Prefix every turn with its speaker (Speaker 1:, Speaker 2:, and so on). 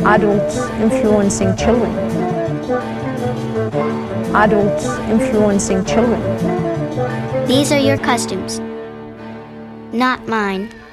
Speaker 1: Adults influencing children. Adults influencing children.
Speaker 2: These are your customs, not mine.